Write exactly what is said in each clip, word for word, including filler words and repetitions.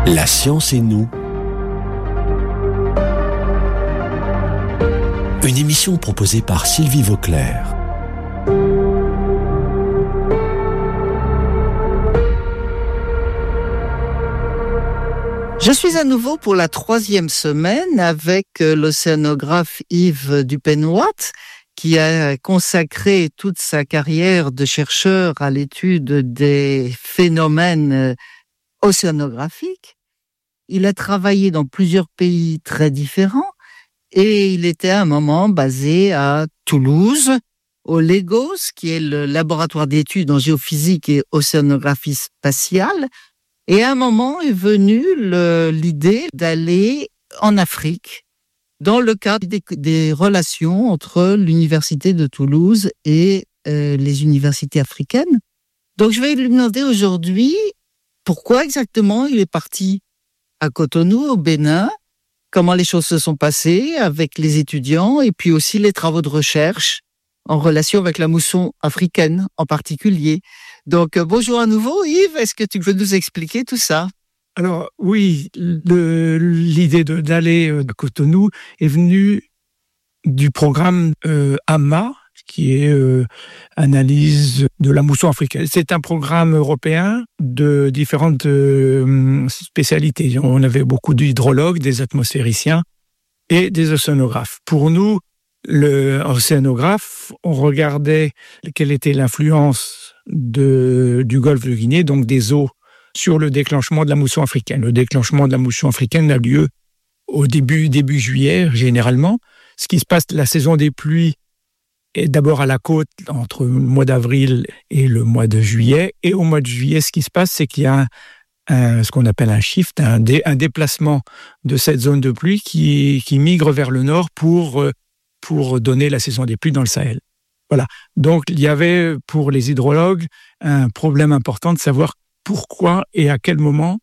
La science et nous. Une émission proposée par Sylvie Vauclair. Je suis à nouveau pour la troisième semaine avec l'océanographe Yves Dupenoit, qui a consacré toute sa carrière de chercheur à l'étude des phénomènes océanographiques. Il a travaillé dans plusieurs pays très différents et il était à un moment basé à Toulouse, au LEGOS, qui est le laboratoire d'études en géophysique et océanographie spatiale. Et à un moment est venue le, l'idée d'aller en Afrique, dans le cadre des, des relations entre l'université de Toulouse et euh, les universités africaines. Donc je vais lui demander aujourd'hui pourquoi exactement il est parti à Cotonou, au Bénin, comment les choses se sont passées avec les étudiants et puis aussi les travaux de recherche en relation avec la mousson africaine en particulier. Donc, euh, bonjour à nouveau Yves, est-ce que tu peux nous expliquer tout ça ? Alors oui, le, l'idée de, d'aller à Cotonou est venue du programme euh, A M A, qui est euh, analyse de la mousson africaine. C'est un programme européen de différentes euh, spécialités. On avait beaucoup d'hydrologues, des atmosphériciens et des océanographes. Pour nous, le océanographe, on regardait quelle était l'influence de, du golfe de Guinée, donc des eaux, sur le déclenchement de la mousson africaine. Le déclenchement de la mousson africaine a lieu au début, début juillet, généralement. Ce qui se passe, la saison des pluies est d'abord à la côte, entre le mois d'avril et le mois de juillet. Et au mois de juillet, ce qui se passe, c'est qu'il y a un, un, ce qu'on appelle un shift, un, dé, un déplacement de cette zone de pluie qui, qui migre vers le nord pour, pour donner la saison des pluies dans le Sahel. Voilà. Donc, il y avait, pour les hydrologues, un problème important de savoir pourquoi et à quel moment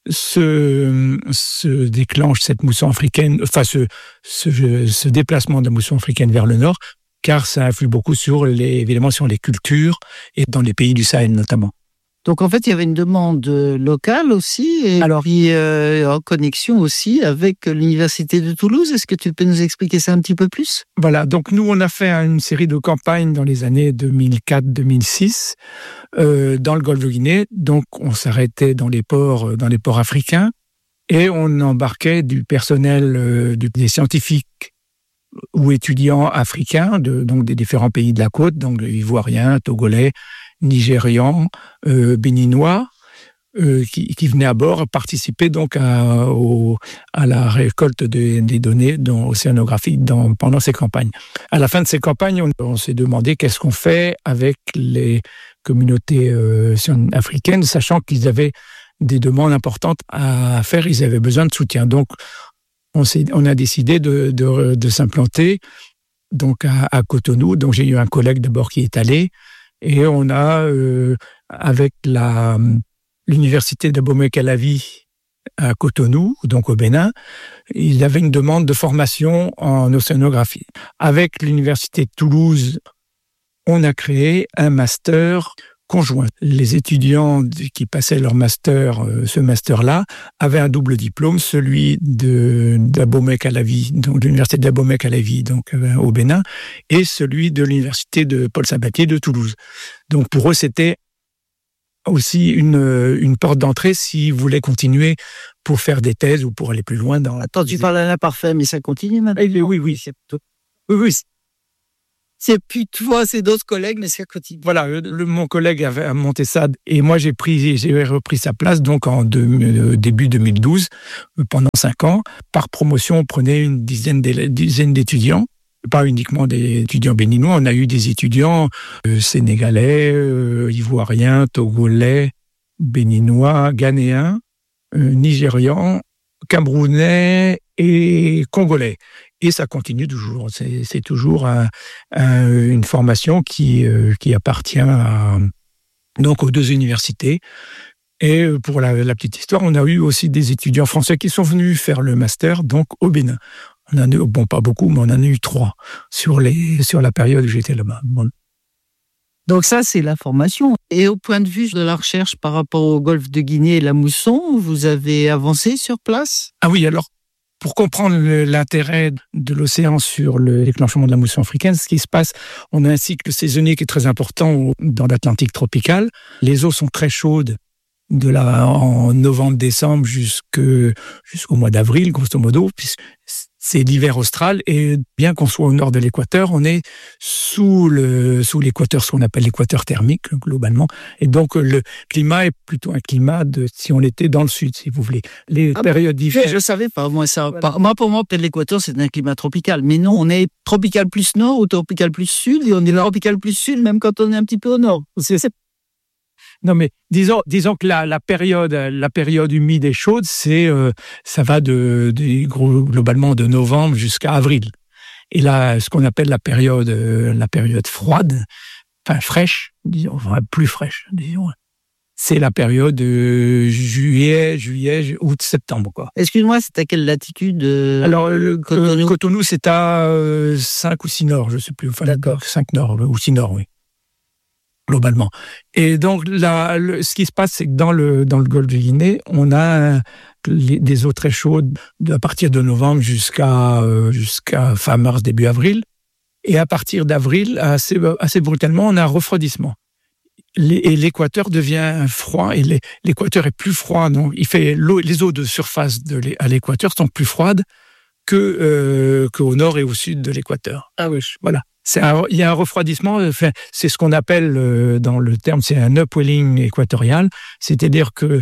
se, se déclenche cette mousson africaine, enfin, ce, ce, ce déplacement de la mousson africaine vers le nord, car ça influe beaucoup sur les, évidemment, sur les cultures et dans les pays du Sahel notamment. Donc en fait, il y avait une demande locale aussi, et alors puis, euh, en connexion aussi avec l'université de Toulouse. Est-ce que tu peux nous expliquer ça un petit peu plus ? Voilà, donc nous on a fait une série de campagnes dans les années deux mille quatre deux mille six euh, dans le golfe de Guinée. Donc on s'arrêtait dans les ports, dans les ports africains, et on embarquait du personnel, euh, des scientifiques ou étudiants africains, de, donc des différents pays de la côte, donc ivoiriens, togolais, nigérians, euh, béninois, euh, qui, qui venaient à bord participer donc à, au, à la récolte de, des données dans, océanographiques dans, pendant ces campagnes. À la fin de ces campagnes, on, on s'est demandé qu'est-ce qu'on fait avec les communautés euh, africaines, sachant qu'ils avaient des demandes importantes à faire, ils avaient besoin de soutien. Donc, on, s'est, on a décidé de, de, de s'implanter donc à, à Cotonou. Donc, j'ai eu un collègue d'abord qui est allé, et on a, euh, avec la, l'université d'Abomey-Calavi à Cotonou, donc au Bénin, il avait une demande de formation en océanographie. Avec l'université de Toulouse, on a créé un master conjoint. Les étudiants qui passaient leur master, euh, ce master-là, avaient un double diplôme, celui de, d'Abomey-Calavi, donc de l'université d'Abomey-Calavi, donc euh, au Bénin, et celui de l'université de Paul Sabatier de Toulouse. Donc pour eux, c'était aussi une, une porte d'entrée s'ils voulaient continuer pour faire des thèses ou pour aller plus loin dans... Attends, tu parles à l'imparfait, mais ça continue maintenant. Eh, oui, oui, c'est plutôt... Oui, oui, c'est plus toi, c'est d'autres collègues, mais ça continue. Voilà, le, mon collègue avait monté ça et moi j'ai pris, j'ai repris sa place donc en deux, euh, début deux mille douze pendant cinq ans. Par promotion, on prenait une dizaine, dizaine d'étudiants, pas uniquement des étudiants béninois. On a eu des étudiants euh, sénégalais, euh, ivoiriens, togolais, béninois, ghanéens, euh, nigérians, camerounais et congolais. Et ça continue toujours. C'est, c'est toujours un, un, une formation qui, euh, qui appartient à, donc aux deux universités. Et pour la, la petite histoire, on a eu aussi des étudiants français qui sont venus faire le master donc au Bénin. On en a eu, bon, pas beaucoup, mais on en a eu trois sur, les, sur la période où j'étais là-bas. Bon. Donc ça, c'est la formation. Et au point de vue de la recherche par rapport au golfe de Guinée et la mousson, vous avez avancé sur place? Ah oui, alors, pour comprendre le, l'intérêt de l'océan sur le déclenchement de la mousson africaine, ce qui se passe, on a un cycle saisonnier qui est très important dans l'Atlantique tropical. Les eaux sont très chaudes de là en novembre-décembre jusque, jusqu'au mois d'avril, grosso modo, puisque c'est l'hiver austral, et bien qu'on soit au nord de l'équateur, on est sous le sous l'équateur, ce qu'on appelle l'équateur thermique, globalement. Et donc, le climat est plutôt un climat de si on était dans le sud, si vous voulez. Les ah, périodes d'hiver... Je ne savais pas, moi, ça. Voilà. Pas, moi, pour moi, peut-être l'équateur, c'est un climat tropical. Mais non, on est tropical plus nord ou tropical plus sud, et on est tropical plus sud, même quand on est un petit peu au nord. C'est, c'est... Non, mais disons, disons que la, la période, la période humide et chaude, c'est, euh, ça va de, de globalement de novembre jusqu'à avril. Et là, ce qu'on appelle la période, euh, la période froide, enfin fraîche, disons, enfin plus fraîche, disons, c'est la période de juillet, juillet, août, septembre, quoi. Excuse-moi, c'est à quelle latitude euh, Alors, le Cotonou, Cotonou c'est à euh, cinq ou six nord, je sais plus. Enfin, d'accord. cinq nord ou six nord, oui. Globalement. Et donc, là, le, ce qui se passe, c'est que dans le, dans le golfe de Guinée, on a les, des eaux très chaudes à partir de novembre jusqu'à, euh, jusqu'à fin mars, début avril. Et à partir d'avril, assez, assez brutalement, on a un refroidissement. Les, et l'équateur devient froid, et les, l'équateur est plus froid. Donc, il fait l'eau, les eaux de surface de l'é, à l'équateur sont plus froides que, euh, qu'au nord et au sud de l'équateur. Ah oui. Voilà. C'est un, il y a un refroidissement, enfin, c'est ce qu'on appelle, euh, dans le terme, c'est un upwelling équatorial, c'est-à-dire que,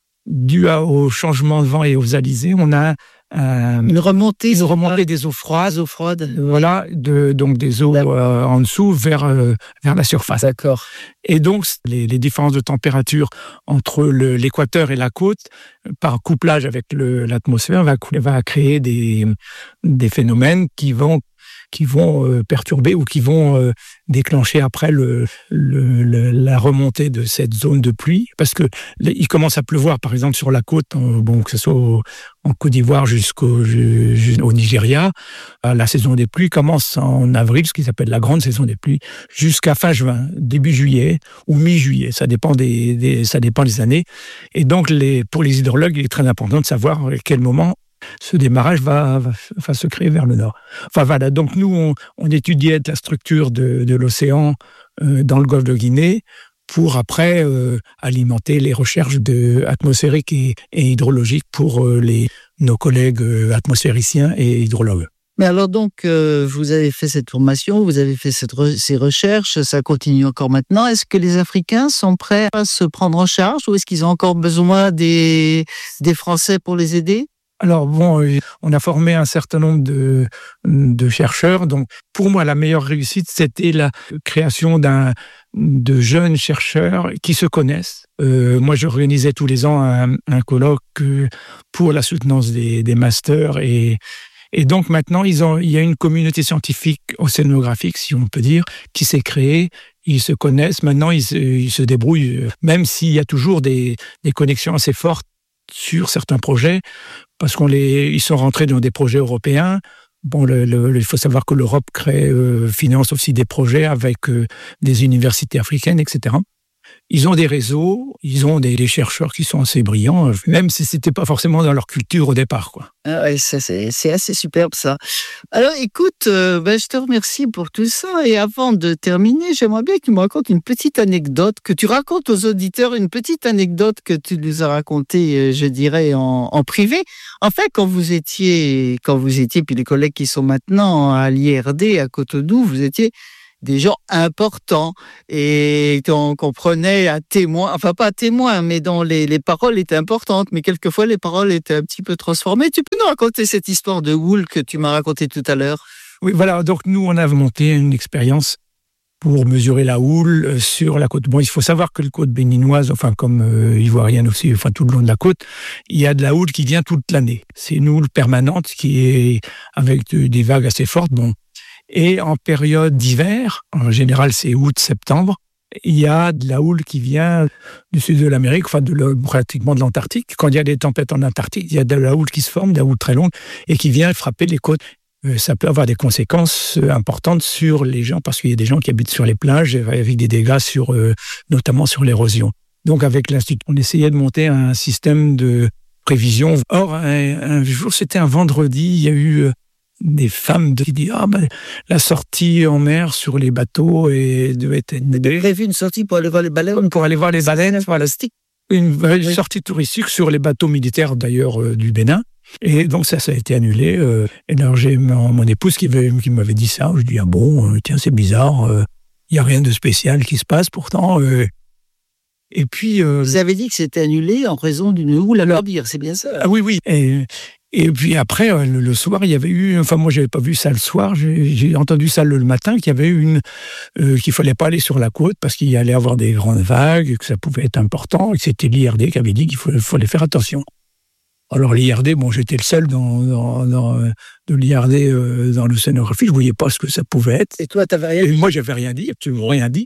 dû à, au changement de vent et aux alizés, on a euh, une remontée, une remontée des eaux froides, eaux froides, voilà, de, donc des eaux euh, en dessous vers, euh, vers la surface. D'accord. Et donc, les, les différences de température entre le, l'équateur et la côte, par couplage avec le, l'atmosphère, va, va créer des, des phénomènes qui vont qui vont euh, perturber ou qui vont euh, déclencher après le, le, le, la remontée de cette zone de pluie. Parce que il commence à pleuvoir, par exemple, sur la côte, en, bon, que ce soit au, en Côte d'Ivoire jusqu'au au Nigeria. La saison des pluies commence en avril, ce qui s'appelle la grande saison des pluies, jusqu'à fin juin, début juillet ou mi-juillet. Ça dépend des, des, ça dépend des années. Et donc, les, pour les hydrologues, il est très important de savoir à quel moment ce démarrage va, va, va se créer vers le nord. Enfin voilà, donc nous, on, on étudiait la structure de, de l'océan euh, dans le golfe de Guinée pour après euh, alimenter les recherches de, atmosphériques et, et hydrologiques pour euh, les, nos collègues euh, atmosphériciens et hydrologues. Mais alors donc, euh, vous avez fait cette formation, vous avez fait cette re- ces recherches, ça continue encore maintenant. Est-ce que les Africains sont prêts à se prendre en charge ou est-ce qu'ils ont encore besoin des, des Français pour les aider ? Alors bon, on a formé un certain nombre de, de chercheurs. Donc, pour moi, la meilleure réussite, c'était la création d'un, de jeunes chercheurs qui se connaissent. Euh, moi, j'organisais tous les ans un, un colloque pour la soutenance des, des masters. Et, et donc, maintenant, ils ont, il y a une communauté scientifique océanographique, si on peut dire, qui s'est créée. Ils se connaissent. Maintenant, ils se, ils se débrouillent, même s'il y a toujours des, des connexions assez fortes sur certains projets, parce qu'on les, ils sont rentrés dans des projets européens. Bon, le, le, il faut savoir que l'Europe crée, euh, finance aussi des projets avec euh, des universités africaines, et cetera. Ils ont des réseaux, ils ont des, des chercheurs qui sont assez brillants, même si c'était pas forcément dans leur culture au départ, quoi. Ah ouais, ça, c'est, c'est assez superbe, ça. Alors, écoute, euh, ben, je te remercie pour tout ça. Et avant de terminer, j'aimerais bien que tu me racontes une petite anecdote, que tu racontes aux auditeurs une petite anecdote que tu nous as racontée, je dirais, en, en privé. En fait, quand vous étiez, quand vous étiez, puis les collègues qui sont maintenant à l'I R D, à Cotonou, vous étiez des gens importants et qu'on prenait à témoin, enfin pas à témoin, mais dont les, les paroles étaient importantes, mais quelquefois les paroles étaient un petit peu transformées. Tu peux nous raconter cette histoire de houle que tu m'as racontée tout à l'heure ? Oui, voilà, donc nous on a monté une expérience pour mesurer la houle sur la côte. Bon, il faut savoir que la côte béninoise, enfin comme euh, ivoirienne aussi, enfin tout le long de la côte, il y a de la houle qui vient toute l'année. C'est une houle permanente qui est avec des vagues assez fortes, bon. Et en période d'hiver, en général c'est août-septembre, il y a de la houle qui vient du sud de l'Amérique, enfin de le, pratiquement de l'Antarctique. Quand il y a des tempêtes en Antarctique, il y a de la houle qui se forme, de la houle très longue, et qui vient frapper les côtes. euh, ça peut avoir des conséquences euh, importantes sur les gens, parce qu'il y a des gens qui habitent sur les plages avec des dégâts sur, euh, notamment sur l'érosion. Donc avec l'Institut, on essayait de monter un système de prévision. Or, un, un jour, c'était un vendredi, il y a eu des femmes qui disent « Ah ben, la sortie en mer sur les bateaux et devait être annulée. » Prévu une sortie pour aller voir les baleines. Pour aller voir les baleines, voilà, une oui. sortie touristique sur les bateaux militaires d'ailleurs euh, du Bénin. Et donc ça, ça a été annulé. Euh, et alors j'ai mon, mon épouse qui, avait, qui m'avait dit ça. Je dis « Ah bon, euh, tiens, c'est bizarre, il euh, n'y a rien de spécial qui se passe pourtant. Euh, » Et puis, euh, vous avez dit que c'était annulé en raison d'une houle à leur dire, c'est bien ça? Ah oui, oui. Et, et puis après, le, le soir, il y avait eu... Enfin, moi, je n'avais pas vu ça le soir. J'ai, j'ai entendu ça le, le matin, qu'il y avait une... Euh, qu'il ne fallait pas aller sur la côte parce qu'il y allait avoir des grandes vagues, que ça pouvait être important, et que c'était l'I R D qui avait dit qu'il fallait, fallait faire attention. Alors, l'I R D, bon, j'étais le seul dans, dans, dans, de l'I R D euh, dans l'océanographie. Je ne voyais pas ce que ça pouvait être. Et toi, tu n'avais rien dit? Et moi, je n'avais rien dit, absolument rien dit.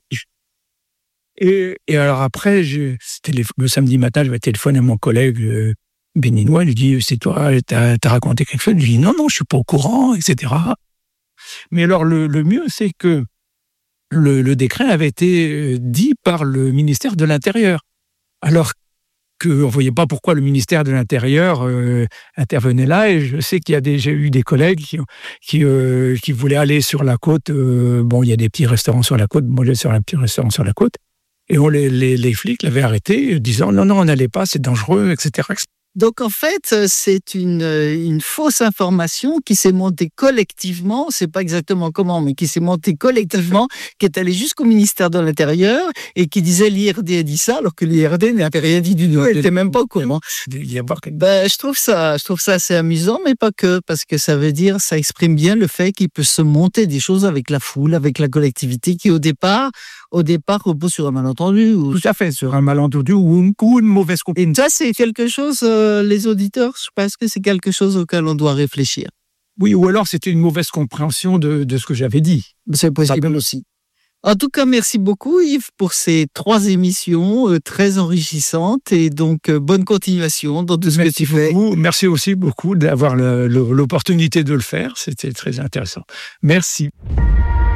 Et, et alors après, je, c'était le, le samedi matin, je vais téléphoner à mon collègue euh, béninois, je lui dis, c'est toi, t'as, t'as raconté quelque chose? Je lui dis, non, non, je suis pas au courant, et cetera. Mais alors, le, le mieux, c'est que le, le décret avait été dit par le ministère de l'Intérieur. Alors qu'on ne voyait pas pourquoi le ministère de l'Intérieur euh, intervenait là, et je sais qu'il y a déjà eu des collègues qui, qui, euh, qui voulaient aller sur la côte. Euh, bon, il y a des petits restaurants sur la côte, moi j'étais sur un petit restaurant sur la côte. Et on les, les, les flics l'avaient arrêté, disant non, non, on n'allait pas, c'est dangereux, et cetera. Donc en fait, c'est une, une fausse information qui s'est montée collectivement, c'est pas exactement comment, mais qui s'est montée collectivement, qui est allée jusqu'au ministère de l'Intérieur et qui disait l'I R D a dit ça, alors que l'I R D n'avait rien dit du tout. Elle n'était même pas au courant. Ben, je trouve ça, je trouve ça assez amusant, mais pas que, parce que ça veut dire, ça exprime bien le fait qu'il peut se monter des choses avec la foule, avec la collectivité, qui au départ, au départ repose sur un malentendu. Ou... Tout à fait, sur un malentendu ou une, ou une mauvaise compréhension. Et ça, c'est quelque chose, euh, les auditeurs, je pense que c'est quelque chose auquel on doit réfléchir. Oui, ou alors c'était une mauvaise compréhension de, de ce que j'avais dit. C'est possible aussi. En tout cas, merci beaucoup Yves pour ces trois émissions euh, très enrichissantes et donc euh, bonne continuation dans tout ce merci que tu fais. Beaucoup. Merci aussi beaucoup d'avoir le, le, l'opportunité de le faire. C'était très intéressant. Merci.